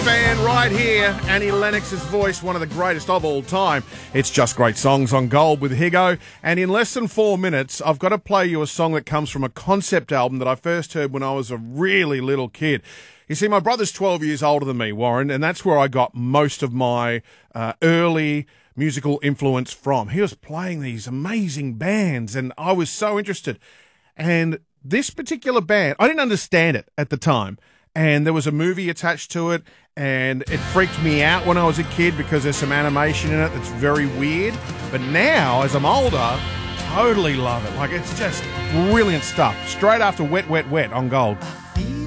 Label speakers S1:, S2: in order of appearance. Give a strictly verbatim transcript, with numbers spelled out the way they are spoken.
S1: fan right here. Annie Lennox's voice, one of the greatest of all time. It's Just Great Songs on Gold with Higo. And in less than four minutes, I've got to play you a song that comes from a concept album that I first heard when I was a really little kid. You see, my brother's twelve years older than me, Warren, and that's where I got most of my uh, early musical influence from. He was playing these amazing bands, and I was so interested. And this particular band, I didn't understand it at the time. And there was a movie attached to it, and it freaked me out when I was a kid because there's some animation in it that's very weird. But now, as I'm older, totally love it. Like, it's just brilliant stuff. Straight after Wet, Wet, Wet on Gold.